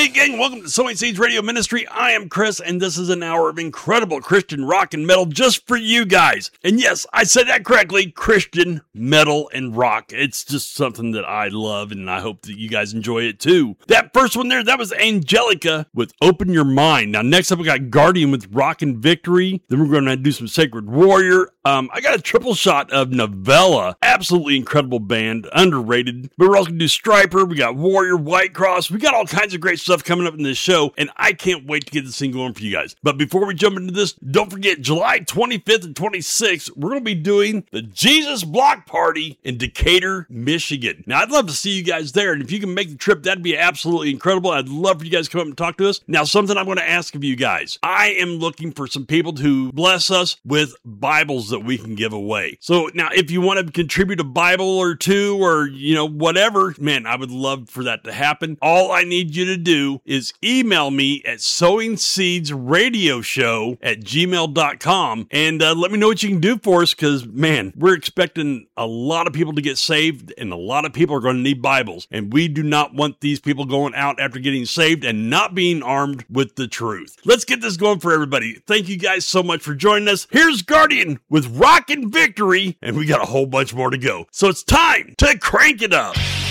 Hey gang, welcome to Sowing Seeds Radio Ministry. I am Chris, and this is an hour of incredible Christian rock and metal just for you guys. And yes, I said that correctly, Christian metal and rock. It's just something that I love, and I hope that you guys enjoy it too. That first one there, that was Angelica with Open Your Mind. Now next up we got Guardian with Rock and Victory. Then we're going to do some Sacred Warrior. I got a triple shot of Novella. Absolutely incredible band, underrated. But we're also going to do Striper. We got Warrior, White Cross. We got all kinds of great stuff coming up in this show, and I can't wait to get this thing going for you guys. But before we jump into this, don't forget, July 25th and 26th, we're going to be doing the Jesus Block Party in Decatur, Michigan. Now, I'd love to see you guys there, and if you can make the trip, that'd be absolutely incredible. I'd love for you guys to come up and talk to us. Now, something I'm going to ask of you guys. I am looking for some people to bless us with Bibles that we can give away. So now, if you want to contribute a Bible or two or, whatever, man, I would love for that to happen. All I need you to do is email me at sowingseedsradioshow@gmail.com and let me know what you can do for us, because, man, we're expecting a lot of people to get saved, and a lot of people are going to need Bibles, and we do not want these people going out after getting saved and not being armed with the truth. Let's get this going for everybody. Thank you guys so much for joining us. Here's Guardian with Rock and Victory, and we got a whole bunch more to go. So it's time to crank it up.